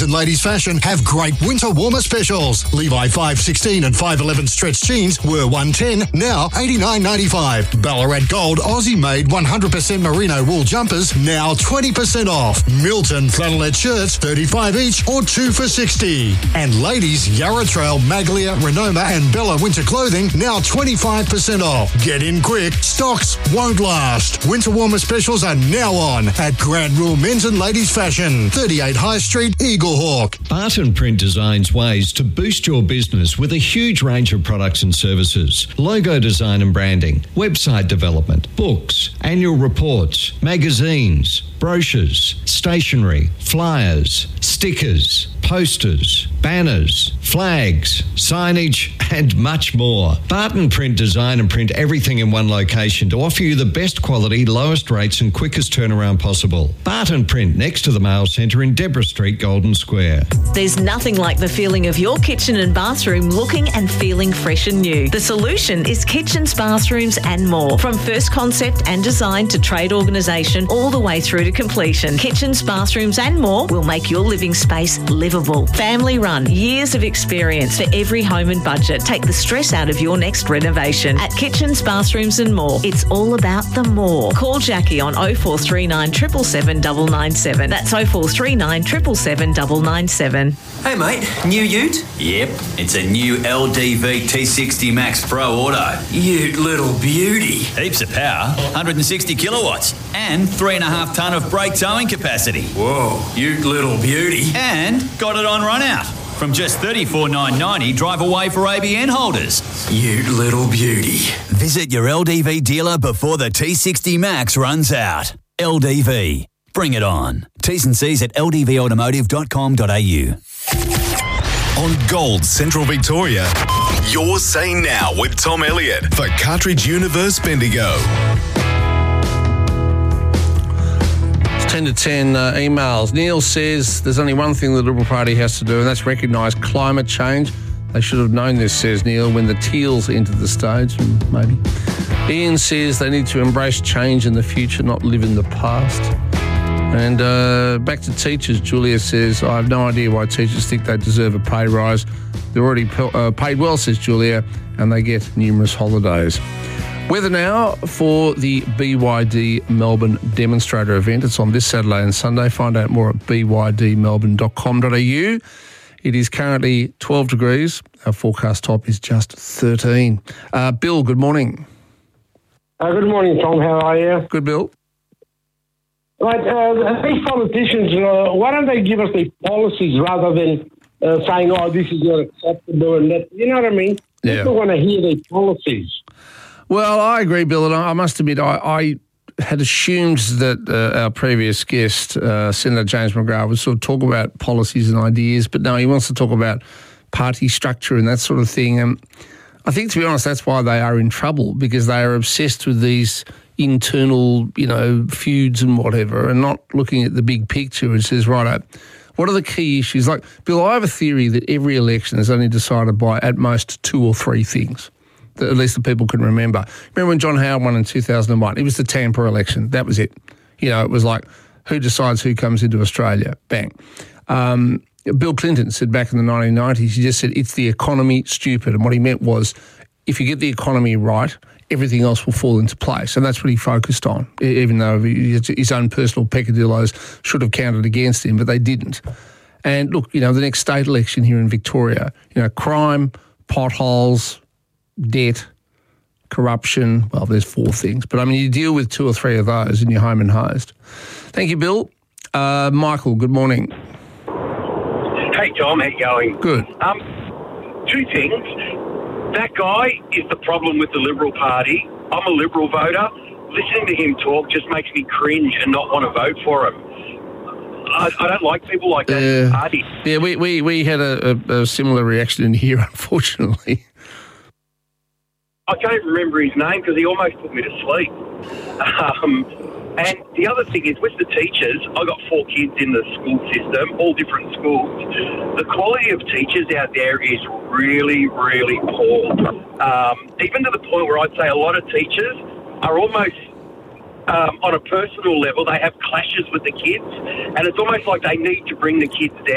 and Ladies Fashion have great winter warmer specials. Levi 516 and 511 stretch jeans were $110, now $89.95. Ballarat Gold Aussie-made 100% merino wool jumpers, now 20% off. Milton flannelette shirts, $35 each or 2 for $60. And ladies Yarra Trail, Maglia, Renoma and Bella winter clothing, now 25% off. Get in quick, stocks won't last. Winter warmer specials are now on at Grand Rule Men's and Ladies Fashion, 38 High Street, Eaglehawk. Barton Print designs ways to boost your business with a huge range of products and services. Logo design and branding, website development, books, annual reports, magazines, brochures, stationery, flyers, stickers, posters, banners, flags, signage, and much more. Barton Print design and print everything in one location to offer you the best quality, lowest rates and quickest turnaround possible. Barton Print next to the Mail Centre in Deborah Street, Golden Square. There's nothing like the feeling of your kitchen and bathroom looking and feeling fresh and new. The solution is kitchens, bathrooms and more. From first concept and design to trade organisation all the way through to completion. Kitchens, bathrooms and more will make your living space livable. Family run, years of experience for every home and budget. Take the stress out of your next renovation. At Kitchens, Bathrooms and More, it's all about the more. Call Jackie on 0439 777 997. That's 0439 777 997. Hey mate, new ute? Yep, it's a new LDV T60 Max Pro Auto. Ute little beauty. Heaps of power, 160 kilowatts, and 3.5 tonne of brake towing capacity. Whoa, ute little beauty. And got it on run out. From just $34,990, drive away for ABN holders. Ute little beauty. Visit your LDV dealer before the T60 Max runs out. LDV. Bring it on. T's and C's at ldvautomotive.com.au. On Gold Central Victoria, you're Say Now with Tom Elliott for Cartridge Universe Bendigo. 10 to 10 emails. Neil says there's only one thing the Liberal Party has to do, and that's recognise climate change. They should have known this, says Neil, when the Teals entered the stage, maybe. Ian says they need to embrace change in the future, not live in the past. And back to teachers, Julia says, I have no idea why teachers think they deserve a pay rise. They're already paid well, says Julia, and they get numerous holidays. Weather now for the BYD Melbourne Demonstrator event. It's on this Saturday and Sunday. Find out more at bydmelbourne.com.au. It is currently 12 degrees. Our forecast top is just 13. Bill, good morning. Good morning, Tom. How are you? Good, Bill. Right, these politicians, why don't they give us the policies rather than saying, oh, this is not acceptable and that, you know what I mean? Yeah. People want to hear their policies. Well, I agree, Bill, and I must admit, I had assumed that our previous guest, Senator James McGrath, would sort of talk about policies and ideas, but no, he wants to talk about party structure and that sort of thing. And I think, to be honest, that's why they are in trouble, because they are obsessed with these internal, feuds and whatever, and not looking at the big picture, which says, right, what are the key issues? Like, Bill, I have a theory that every election is only decided by at most 2 or 3 things. At least the people can remember. Remember when John Howard won in 2001? It was the Tampa election. That was it. It was like, who decides who comes into Australia? Bang. Bill Clinton said back in the 1990s, he just said, it's the economy, stupid. And what he meant was, if you get the economy right, everything else will fall into place. And that's what he focused on, even though his own personal peccadillos should have counted against him, but they didn't. And look, the next state election here in Victoria, crime, potholes, debt, corruption, well, there's 4 things. But, you deal with 2 or 3 of those and you're home and hosed. Thank you, Bill. Michael, good morning. Hey, Tom, how you going? Good. 2 things. That guy is the problem with the Liberal Party. I'm a Liberal voter. Listening to him talk just makes me cringe and not want to vote for him. I don't like people like that in the party. Yeah, we had a similar reaction in here, unfortunately. I can't even remember his name because he almost put me to sleep. And the other thing is, with the teachers, I've got 4 kids in the school system, all different schools. The quality of teachers out there is really, really poor. Even to the point where I'd say a lot of teachers are almost, on a personal level, they have clashes with the kids, and it's almost like they need to bring the kids down.